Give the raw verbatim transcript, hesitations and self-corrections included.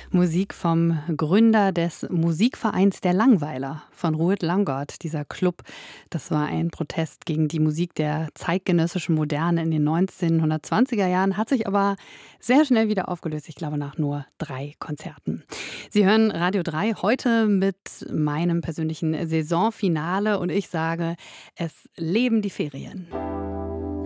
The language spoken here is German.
Musik vom Gründer des Musikvereins der Langweiler von Rued Langgaard. Dieser Club, das war ein Protest gegen die Musik der zeitgenössischen Moderne in den neunzehnhundertzwanziger Jahren, hat sich aber sehr schnell wieder aufgelöst. Ich glaube, nach nur drei Konzerten. Sie hören Radio drei heute mit meinem persönlichen Saisonfinale und ich sage, es leben die Ferien.